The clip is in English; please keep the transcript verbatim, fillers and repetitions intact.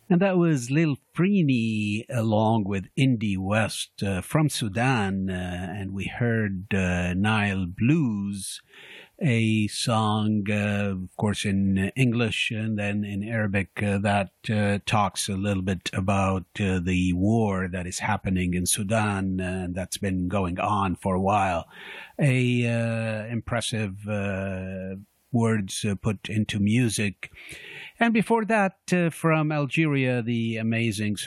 And that was Lil Freeney along with Indie West uh, from Sudan. Uh, and we heard uh, Nile Blues, a song, uh, of course, in English and then in Arabic uh, that uh, talks a little bit about uh, the war that is happening in Sudan and that's been going on for a while. A uh, impressive uh, words uh, put into music. And before that, uh, from Algeria, the amazing